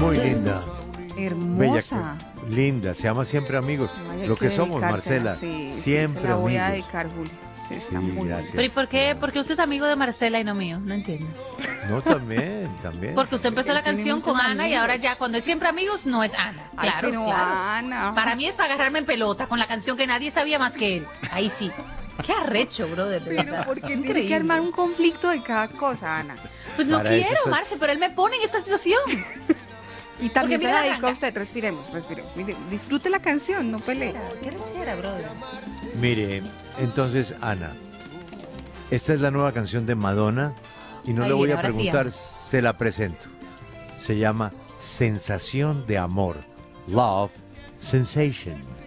Muy linda. Hermosa. Linda, se llama Siempre Amigos. Ay, hay Lo que somos, dedicársela, Marcela. sí, sí, Siempre se la voy a amigos. dedicar, Julio. Sí, está Sí, muy bonita. gracias. Pero ¿y por qué? Porque usted es amigo de Marcela y no mío, no entiendo. No, también, también. Porque usted empezó Él la tiene canción con muchos Ana y amigos. ahora ya cuando es siempre amigos no es Ana. Ay, Claro, pero claro. Ana. Para mí es para agarrarme en pelota con la canción que nadie sabía más que él. Ahí sí. Qué arrecho, brother. de Pero verdad. porque Es tiene que increíble. armar un conflicto de cada cosa, Ana. Pues no Para eso quiero, soy- Marce, pero él me pone en esta situación. Y también Porque se mira, la dedico a arranca. usted. Respiremos. Mire, disfrute la canción, no pelee. Qué rechera, brother. Mire, entonces, Ana, esta es la nueva canción de Madonna y no Ahí le voy viene, a ahora sí, preguntar, Ana. se la presento. Se llama Sensación de Amor. Love Sensation.